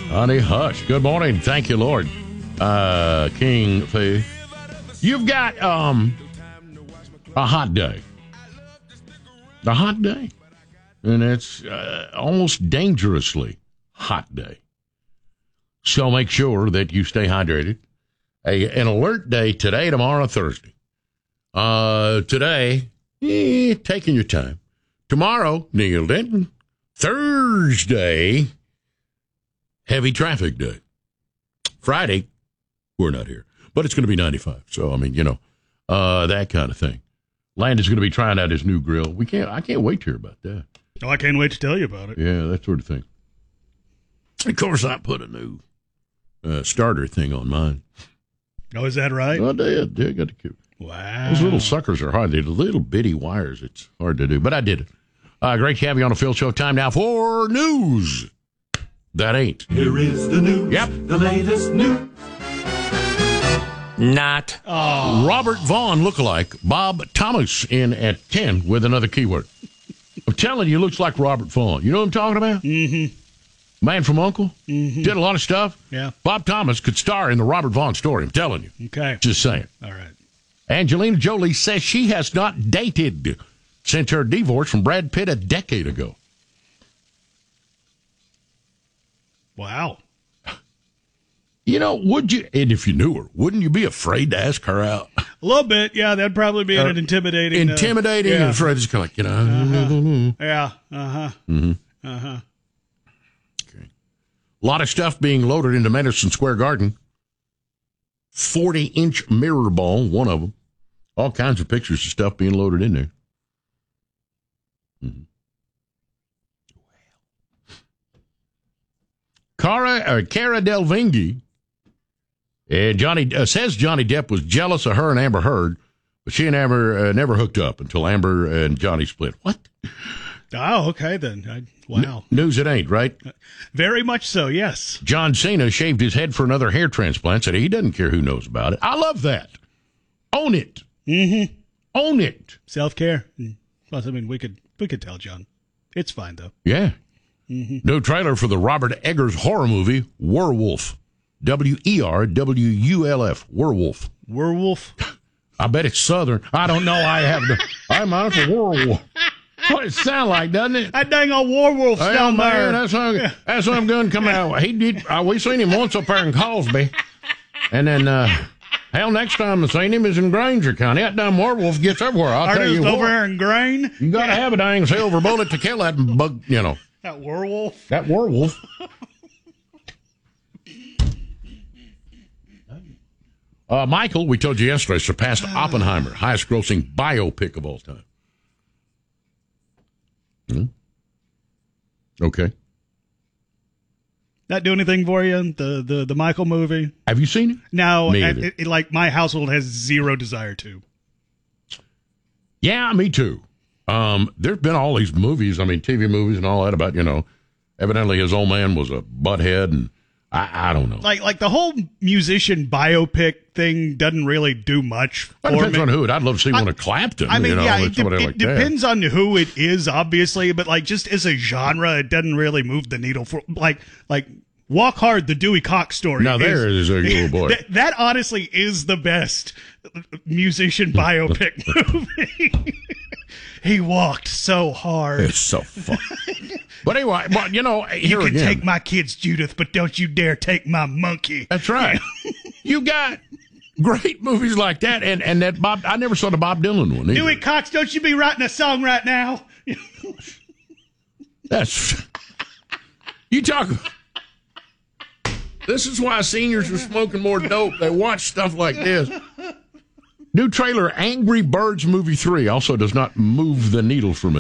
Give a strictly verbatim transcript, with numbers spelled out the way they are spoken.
Honey Hush. Good morning. Thank you, Lord. Uh, King Faith. You've got um a hot day. A hot day. And it's uh, almost dangerously hot day. So make sure that you stay hydrated. A, an alert day today, tomorrow, Thursday. Uh, today, eh, taking your time. Tomorrow, Neil Denton. Thursday, heavy traffic day. Friday, we're not here. But it's going to be ninety-five. So, I mean, you know, uh, that kind of thing. Landon's going to be trying out his new grill. We can't. I can't wait to hear about that. Oh, I can't wait to tell you about it. Yeah, that sort of thing. Of course, I put a new uh, starter thing on mine. Oh, is that right? I did. Yeah, got to keep. Wow. Those little suckers are hard. They're little bitty wires. It's hard to do, but I did it. Uh, great to have you on the Phil Show. Time now for news. That ain't. Here is the news. Yep. The latest news. Not. Oh. Robert Vaughn lookalike Bob Thomas in at ten with another keyword. I'm telling you, looks like Robert Vaughn. You know what I'm talking about? Mm-hmm. Man from Uncle. Mm-hmm. Did a lot of stuff. Yeah. Bob Thomas could star in the Robert Vaughn story. I'm telling you. Okay. Just saying. All right. Angelina Jolie says she has not dated since her divorce from Brad Pitt a decade ago. Wow. You know, would you, and if you knew her, wouldn't you be afraid to ask her out? A little bit, yeah. That'd probably be Uh, an intimidating. Intimidating uh, yeah. and afraid. Just kind of like, you know. Uh-huh. Yeah. Uh-huh. Mm-hmm. Uh-huh. Okay. A lot of stuff being loaded into Madison Square Garden. forty-inch mirror ball, one of them. All kinds of pictures of stuff being loaded in there. Mm-hmm. Cara, uh, Cara Delvinghi, and Johnny uh, says Johnny Depp was jealous of her and Amber Heard, but she and Amber uh, never hooked up until Amber and Johnny split. What? Oh, okay then. I, wow. N- news it ain't, right? Very much so, yes. John Cena shaved his head for another hair transplant, said he doesn't care who knows about it. I love that. Own it. Mm-hmm. Own it. Self-care. Plus, I mean, we could we could tell John. It's fine, though. Yeah. Mm-hmm. New trailer for the Robert Eggers horror movie, Werewolf. W E R W U L F. Werewolf. Werewolf? I bet it's Southern. I don't know. I have the. I'm out for werewolf. What it sound like, doesn't it? That dang old werewolf's Well, down man, there. that's how, that's how I'm going to come out. He did. Uh, we seen him once up there in Cosby. And then, uh, hell, next time I seen him is in Granger County. That damn werewolf gets everywhere. I'll tell you Artist over what. there in Grain. You got to have a dang silver bullet to kill that bug, you know. That werewolf. That werewolf. uh, Michael, we told you yesterday, surpassed Oppenheimer, highest grossing biopic of all time. Hmm? Okay. That do anything for you? The the the Michael movie? Have you seen it? No, Me it, either. it, it, like my household has zero desire to. Yeah, me too. Um, there's been all these movies, I mean, T V movies and all that about, you know, evidently his old man was a butthead, and I, I don't know. Like like the whole musician biopic thing doesn't really do much for That depends me. on who. I'd love to see I- one of Clapton. I mean, you know, yeah, or it, de- somebody it like that. depends on who it is, obviously, but like just as a genre, it doesn't really move the needle for like like Walk Hard, the Dewey Cox story. Now there is a little boy. That, that honestly is the best musician biopic movie. He walked so hard. It's so fun. But anyway, but you know, You here can again. take my kids, Judith, but don't you dare take my monkey. That's right. You got great movies like that, and, and that Bob. I never saw the Bob Dylan one either. Dewey Cox, don't you be writing a song right now. That's you talk. This is why seniors are smoking more dope. They watch stuff like this. New trailer, Angry Birds Movie three, also does not move the needle for me.